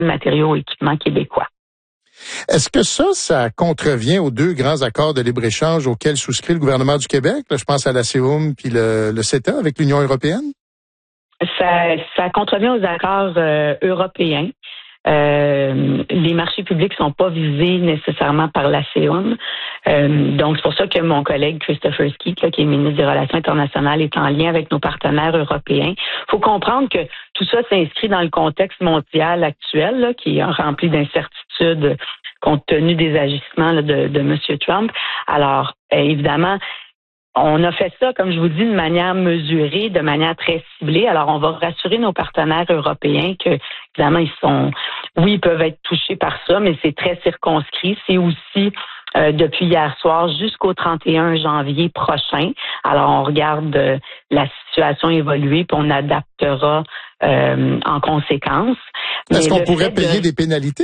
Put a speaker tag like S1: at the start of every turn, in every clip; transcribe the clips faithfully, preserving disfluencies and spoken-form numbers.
S1: matériaux et équipements québécois.
S2: Est-ce que ça, ça contrevient aux deux grands accords de libre-échange auxquels souscrit le gouvernement du Québec? Là, je pense à la C E U M puis le, le CETA avec l'Union européenne?
S1: Ça, ça contrevient aux accords euh, européens. Euh, les marchés publics sont pas visés nécessairement par la C E U M. Euh, donc, c'est pour ça que mon collègue Christopher Skeet, là, qui est ministre des Relations internationales, est en lien avec nos partenaires européens. Il faut comprendre que tout ça s'inscrit dans le contexte mondial actuel, là, qui est rempli d'incertitudes compte tenu des agissements là, de, de M. Trump. Alors, euh, évidemment, on a fait ça, comme je vous dis, de manière mesurée, de manière très ciblée. Alors, on va rassurer nos partenaires européens que, évidemment, ils sont, oui, ils peuvent être touchés par ça, mais c'est très circonscrit. C'est aussi euh, depuis hier soir jusqu'au trente et un janvier prochain. Alors, on regarde euh, la situation évoluer, puis on adaptera euh, en conséquence.
S2: Est-ce qu'on pourrait payer de... des pénalités?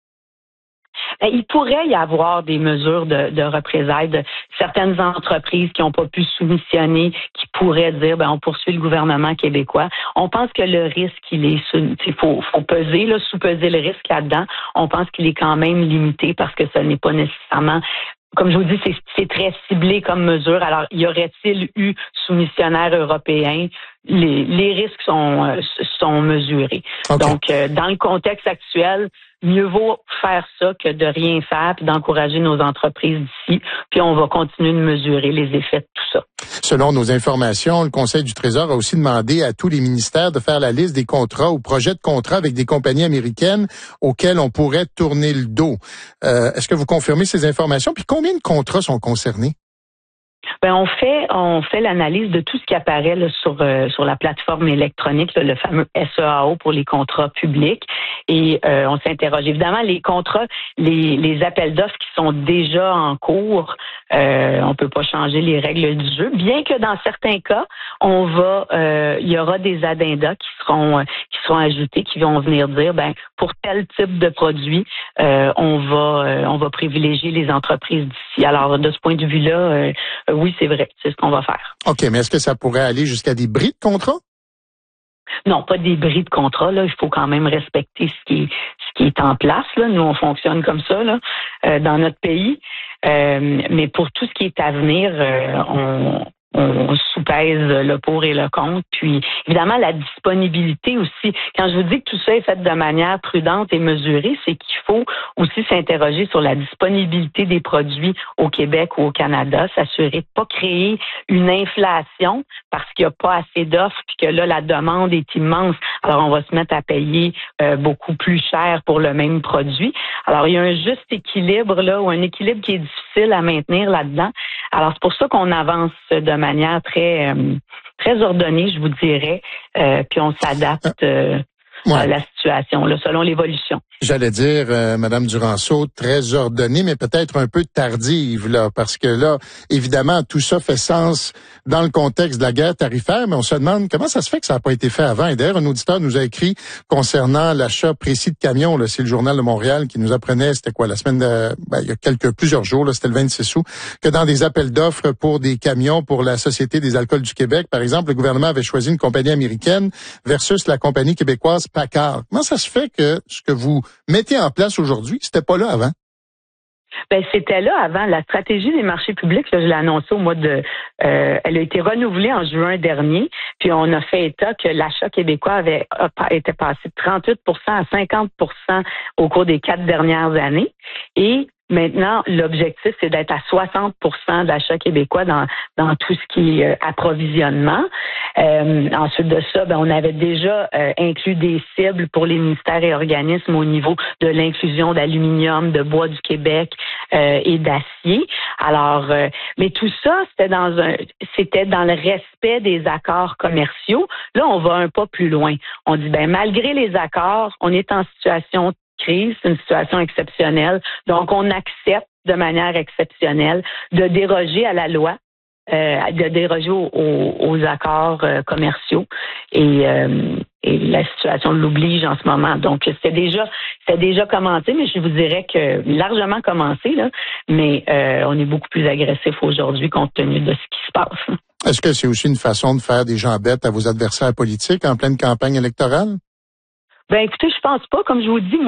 S1: Il pourrait y avoir des mesures de, de représailles de certaines entreprises qui n'ont pas pu soumissionner, qui pourraient dire, ben, on poursuit le gouvernement québécois. On pense que le risque, il est, il faut, faut peser, là, sous-peser le risque là-dedans. On pense qu'il est quand même limité parce que ce n'est pas nécessairement, comme je vous dis, c'est, c'est très ciblé comme mesure. Alors, y aurait-il eu soumissionnaires européens? Les, les risques sont, euh, sont mesurés. Okay. Donc, euh, dans le contexte actuel, mieux vaut faire ça que de rien faire puis d'encourager nos entreprises d'ici. Puis on va continuer de mesurer les effets de tout ça.
S2: Selon nos informations, le Conseil du Trésor a aussi demandé à tous les ministères de faire la liste des contrats ou projets de contrats avec des compagnies américaines auxquels on pourrait tourner le dos. Euh, est-ce que vous confirmez ces informations? Puis combien de contrats sont concernés?
S1: Ben on fait on fait l'analyse de tout ce qui apparaît là, sur euh, sur la plateforme électronique, là, le fameux S E A O pour les contrats publics, et euh, on s'interroge. Évidemment, les contrats, les les appels d'offres qui sont déjà en cours, euh, on peut pas changer les règles du jeu, bien que dans certains cas, on va euh, il y aura des addenda qui seront qui seront ajoutés, qui vont venir dire ben pour tel type de produit, euh, on va euh, on va privilégier les entreprises d'ici. Alors de ce point de vue-là, euh, oui, c'est vrai, c'est ce qu'on va faire.
S2: OK, mais est-ce que ça pourrait aller jusqu'à des bris de contrat?
S1: Non, pas des bris de contrat. Là, il faut quand même respecter ce qui est, ce qui est en place. Là. Nous, on fonctionne comme ça là, euh, dans notre pays. Euh, mais pour tout ce qui est à venir, euh, on, on soupèse le pour et le contre. Puis, évidemment, la disponibilité aussi. Quand je vous dis que tout ça est fait de manière prudente et mesurée, c'est qu'il faut aussi s'interroger sur la disponibilité des produits au Québec ou au Canada, s'assurer de ne pas créer une inflation parce qu'il n'y a pas assez d'offres puis que là, la demande est immense. Alors, on va se mettre à payer euh, beaucoup plus cher pour le même produit. Alors, il y a un juste équilibre là, ou un équilibre qui est difficile à maintenir là-dedans. Alors, c'est pour ça qu'on avance de manière très euh, très ordonnée, je vous dirais, euh, puis on s'adapte euh, ouais. à la situation, là, selon l'évolution.
S2: J'allais dire, euh, Madame Duranceau, très ordonnée, mais peut-être un peu tardive, là, parce que là, évidemment, tout ça fait sens dans le contexte de la guerre tarifaire, mais on se demande comment ça se fait que ça n'a pas été fait avant. Et d'ailleurs, un auditeur nous a écrit concernant l'achat précis de camions, là, c'est le Journal de Montréal qui nous apprenait, c'était quoi, la semaine de, ben, il y a quelques, plusieurs jours, là, c'était le vingt-six août, que dans des appels d'offres pour des camions pour la Société des alcools du Québec, par exemple, le gouvernement avait choisi une compagnie américaine versus la compagnie québécoise Packard. Comment ça se fait que ce que vous mettez en place aujourd'hui, c'était pas là avant?
S1: Ben c'était là avant. La stratégie des marchés publics, là, je l'ai annoncé au mois de, euh, elle a été renouvelée en juin dernier. Puis on a fait état que l'achat québécois avait été passé de trente-huit pour cent à cinquante pour cent au cours des quatre dernières années. Et maintenant, l'objectif, c'est d'être à soixante pour cent d'achat québécois dans dans tout ce qui est euh, approvisionnement. Euh, ensuite de ça, ben, on avait déjà euh, inclus des cibles pour les ministères et organismes au niveau de l'inclusion d'aluminium, de bois du Québec euh, et d'acier. Alors, euh, mais tout ça, c'était dans un, c'était dans le respect des accords commerciaux. Là, on va un pas plus loin. On dit, ben malgré les accords, on est en situation crise, c'est une situation exceptionnelle. Donc, on accepte de manière exceptionnelle de déroger à la loi, euh, de déroger aux, aux, aux accords euh, commerciaux. Et, euh, et la situation l'oblige en ce moment. Donc, c'était déjà c'était déjà commencé, mais je vous dirais que largement commencé, là, mais euh, on est beaucoup plus agressif aujourd'hui compte tenu de ce qui se passe.
S2: Est-ce que c'est aussi une façon de faire des gens bêtes à vos adversaires politiques en pleine campagne électorale?
S1: Ben écoutez, je pense pas. Comme je vous dis,